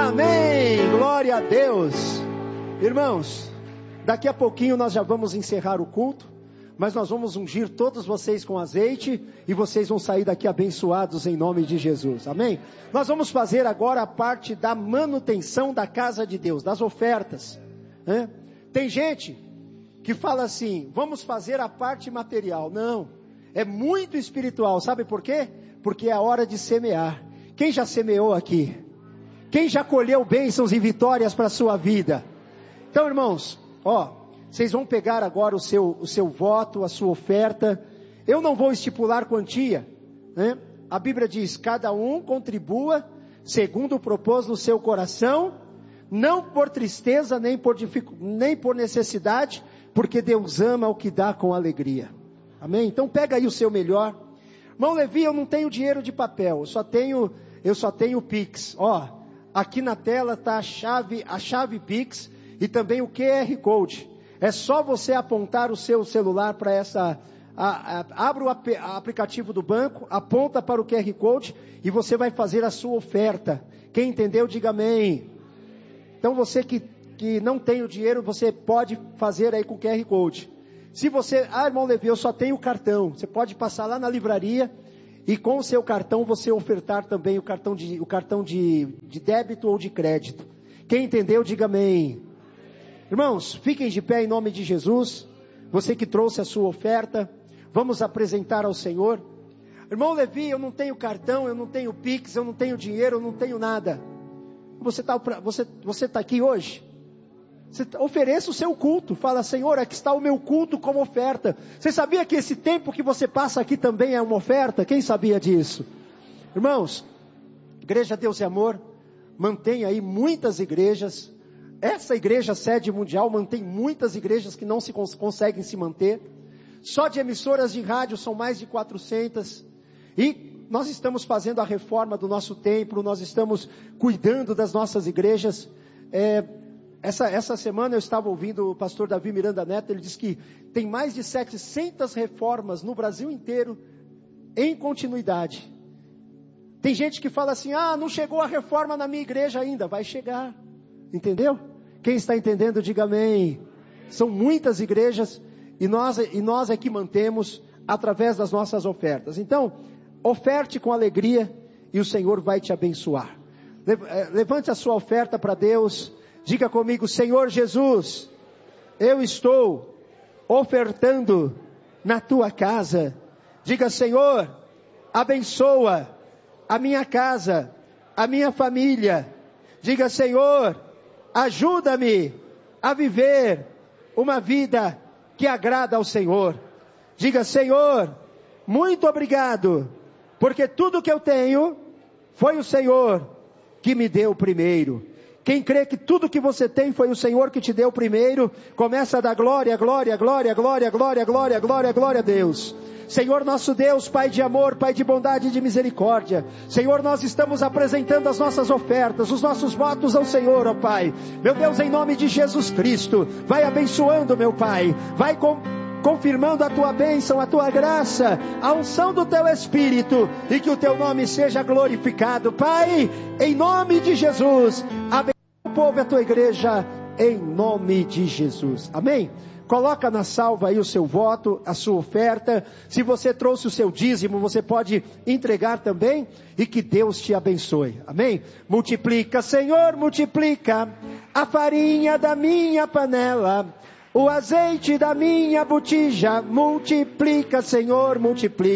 Amém, glória a Deus. Irmãos, daqui a pouquinho nós já vamos encerrar o culto, mas nós vamos ungir todos vocês com azeite e vocês vão sair daqui abençoados em nome de Jesus, amém? Nós vamos fazer agora a parte da manutenção da casa de Deus, das ofertas, né? Tem gente que fala assim, vamos fazer a parte material. Não, é muito espiritual, sabe por quê? Porque é a hora de semear. Quem já semeou aqui? Quem já colheu bênçãos e vitórias para a sua vida? Então, irmãos, vocês vão pegar agora o seu voto, a sua oferta. Eu não vou estipular quantia, né? A Bíblia diz, cada um contribua segundo propôs no seu coração, não por tristeza, nem por necessidade, porque Deus ama o que dá com alegria. Amém? Então pega aí o seu melhor. Irmão Levi, eu não tenho dinheiro de papel, eu só tenho o Pix. Aqui na tela está a chave Pix e também o QR Code. É só você apontar o seu celular para abre o aplicativo do banco, aponta para o QR Code e você vai fazer a sua oferta. Quem entendeu, diga amém. Então você que não tem o dinheiro, você pode fazer aí com o QR Code. Se você, irmão Levi, eu só tenho o cartão, você pode passar lá na livraria e com o seu cartão você ofertar também o cartão de débito ou de crédito. Quem entendeu, diga amém. Irmãos, fiquem de pé em nome de Jesus. Você que trouxe a sua oferta, vamos apresentar ao Senhor. Irmão Levi, eu não tenho cartão, eu não tenho Pix, eu não tenho dinheiro, eu não tenho nada. Você está aqui hoje? Você ofereça o seu culto. Fala, Senhor, aqui está o meu culto como oferta. Você sabia que esse tempo que você passa aqui também é uma oferta? Quem sabia disso? Irmãos, Igreja Deus e Amor mantém aí muitas igrejas. Essa igreja sede mundial mantém muitas igrejas que não conseguem se manter. Só de emissoras de rádio são mais de 400. E nós estamos fazendo a reforma do nosso templo, nós estamos cuidando das nossas igrejas. Essa semana eu estava ouvindo o pastor Davi Miranda Neto, ele disse que tem mais de 700 reformas no Brasil inteiro, em continuidade. Tem gente que fala assim, não chegou a reforma na minha igreja ainda, vai chegar, entendeu? Quem está entendendo, diga amém. São muitas igrejas, e nós é que mantemos através das nossas ofertas. Então, oferte com alegria, e o Senhor vai te abençoar. Levante a sua oferta para Deus. Diga comigo, Senhor Jesus, eu estou ofertando na tua casa. Diga, Senhor, abençoa a minha casa, a minha família. Diga, Senhor, ajuda-me a viver uma vida que agrada ao Senhor. Diga, Senhor, muito obrigado, porque tudo que eu tenho foi o Senhor que me deu primeiro. Quem crê que tudo que você tem foi o Senhor que te deu primeiro, começa a dar glória, glória, glória, glória, glória, glória, glória, glória a Deus. Senhor nosso Deus, Pai de amor, Pai de bondade e de misericórdia. Senhor, nós estamos apresentando as nossas ofertas, os nossos votos ao Senhor, ó Pai. Meu Deus, em nome de Jesus Cristo, vai abençoando, meu Pai, vai confirmando a tua bênção, a tua graça, a unção do teu Espírito, e que o teu nome seja glorificado, Pai, em nome de Jesus. Abençoa o povo e a tua igreja, em nome de Jesus, amém? Coloca na salva aí o seu voto, a sua oferta. Se você trouxe o seu dízimo, você pode entregar também, e que Deus te abençoe, amém? Multiplica, Senhor, multiplica a farinha da minha panela, o azeite da minha botija, multiplica, Senhor, multiplica.